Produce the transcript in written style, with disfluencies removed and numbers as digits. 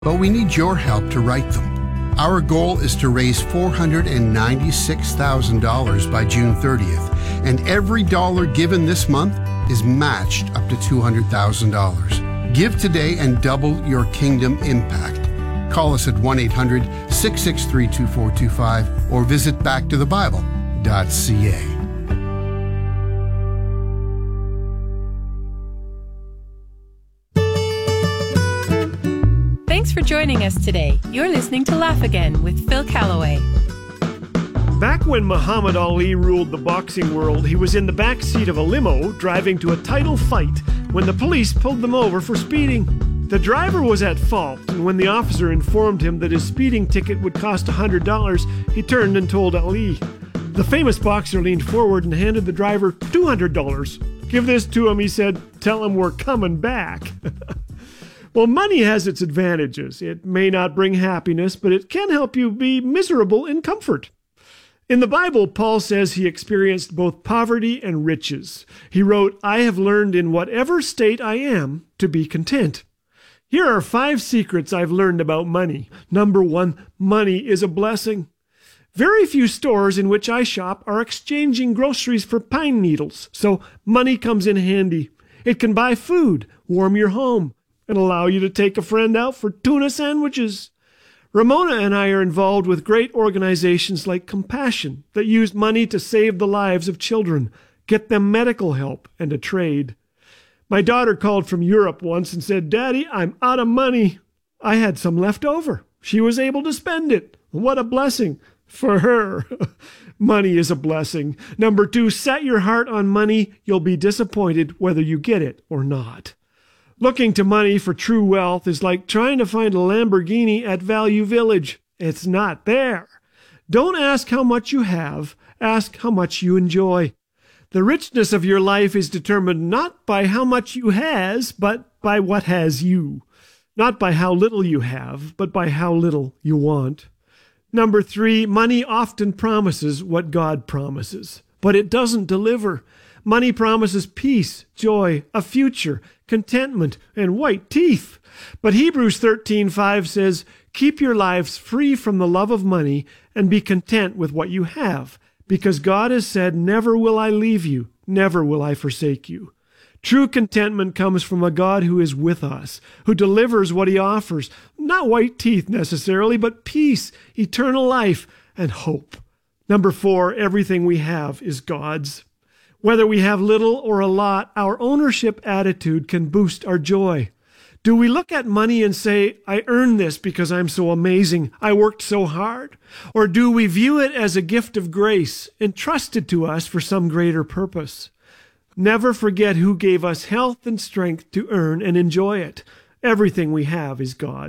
but we need your help to write them. Our goal is to raise $496,000 by June 30th, and every dollar given this month is matched up to $200,000. Give today and double your kingdom impact. Call us at 1-800-663-2425 or visit backtothebible.ca. Thanks for joining us today. You're listening to Laugh Again with Phil Callaway. Back when Muhammad Ali ruled the boxing world, he was in the back seat of a limo driving to a title fight when the police pulled them over for speeding. The driver was at fault, and when the officer informed him that his speeding ticket would cost $100, he turned and told Ali. The famous boxer leaned forward and handed the driver $200. "Give this to him," he said. "Tell him we're coming back." Well, money has its advantages. It may not bring happiness, but it can help you be miserable in comfort. In the Bible, Paul says he experienced both poverty and riches. He wrote, "I have learned in whatever state I am to be content." Here are 5 secrets I've learned about money. Number 1, money is a blessing. Very few stores in which I shop are exchanging groceries for pine needles, so money comes in handy. It can buy food, warm your home, and allow you to take a friend out for tuna sandwiches. Ramona and I are involved with great organizations like Compassion that use money to save the lives of children, get them medical help, and a trade. My daughter called from Europe once and said, "Daddy, I'm out of money." I had some left over. She was able to spend it. What a blessing for her. Money is a blessing. Number 2, set your heart on money. You'll be disappointed whether you get it or not. Looking to money for true wealth is like trying to find a Lamborghini at Value Village. It's not there. Don't ask how much you have. Ask how much you enjoy. The richness of your life is determined not by how much you has, but by what has you. Not by how little you have, but by how little you want. Number 3, money often promises what God promises, but it doesn't deliver. Money promises peace, joy, a future, contentment, and white teeth. But Hebrews 13:5 says, "Keep your lives free from the love of money and be content with what you have, because God has said, 'Never will I leave you, never will I forsake you.'" True contentment comes from a God who is with us, who delivers what he offers, not white teeth necessarily, but peace, eternal life, and hope. Number 4, everything we have is God's. Whether we have little or a lot, our ownership attitude can boost our joy. Do we look at money and say, "I earned this because I'm so amazing, I worked so hard"? Or do we view it as a gift of grace, entrusted to us for some greater purpose? Never forget who gave us health and strength to earn and enjoy it. Everything we have is God.